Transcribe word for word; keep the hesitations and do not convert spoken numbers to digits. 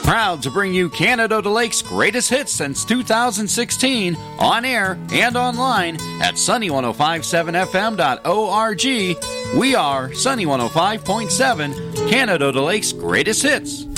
Proud to bring you Canada to Lake's greatest hits since two thousand sixteen, on air and online at sunny ten fifty-seven f m dot org. We are Sunny one oh five point seven, Canada to Lake's greatest hits.